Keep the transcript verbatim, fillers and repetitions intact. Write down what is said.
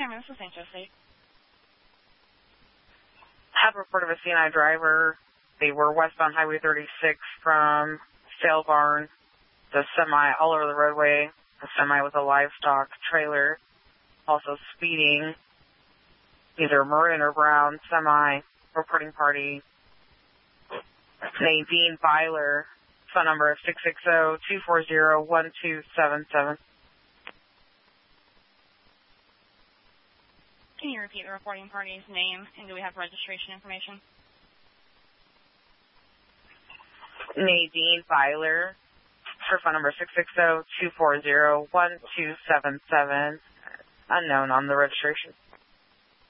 Cameron, this is Saint Jose. Had report of a C N I driver. They were westbound Highway thirty-six from Sale Barn. The semi all over the roadway. The semi with a livestock trailer. Also speeding. Either maroon or brown semi. Reporting party. Nadine Byler. Phone number of six six zero, two four zero, one two seven seven. Can you repeat the reporting party's name, and do we have registration information? Nadine Byler. Her phone number six six zero, two four zero, one two seven seven. Unknown on the registration.